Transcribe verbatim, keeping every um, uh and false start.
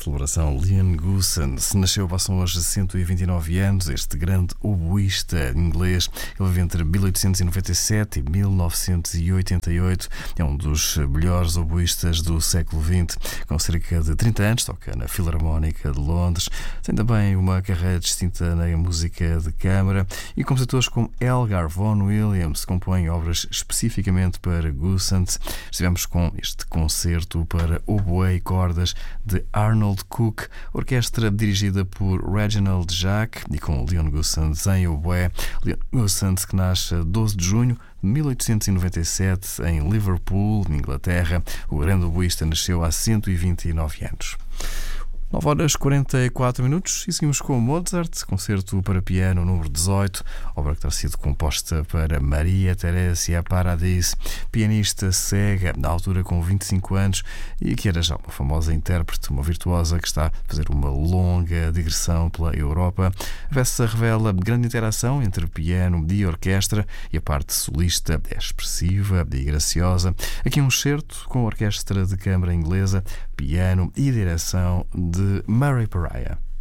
Celebração Leon Goossens. Nasceu, passam hoje cento e vinte e nove anos, este grande oboísta inglês. Ele vive entre mil oitocentos e noventa e sete e mil novecentos e oitenta e oito. É um dos melhores oboístas do século vinte. Com cerca de trinta anos, toca na Filarmónica de Londres. Tem também uma carreira distinta na música de câmara. E compositores como Elgar Vaughan Williams compõem obras especificamente para Goossens. Estivemos com este concerto para oboé e cordas de Arnold Cook, orquestra dirigida por Reginald Jack e com Leon Goossens em oboé. Leon Goossens, que nasce a doze de junho de mil oitocentos e noventa e sete em Liverpool, Inglaterra. O grande oboísta nasceu há cento e vinte e nove anos. nove horas e quarenta e quatro minutos e seguimos com Mozart, concerto para piano número dezoito, obra que terá sido composta para Maria Teresa Paradis, pianista cega, na altura com vinte e cinco anos, e que era já uma famosa intérprete, uma virtuosa que está a fazer uma longa digressão pela Europa. A peça revela grande interação entre piano e orquestra, e a parte solista é expressiva e graciosa. Aqui um excerto com a orquestra de câmara inglesa, piano e direção de Murray Pariah.